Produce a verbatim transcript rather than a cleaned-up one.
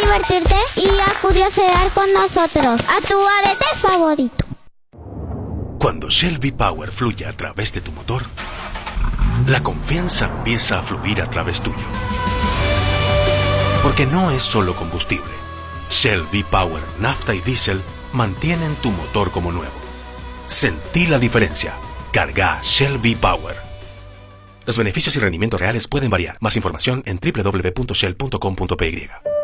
divertirte y a curiosear con nosotros, a tu A D T favorito. Cuando Shell V-Power fluye a través de tu motor, la confianza empieza a fluir a través tuyo. Porque no es solo combustible. Shell V-Power, nafta y diésel mantienen tu motor como nuevo. Sentí la diferencia. Carga Shell V-Power. Los beneficios y rendimientos reales pueden variar. Más información en doble u doble u doble u punto shell punto com punto p y.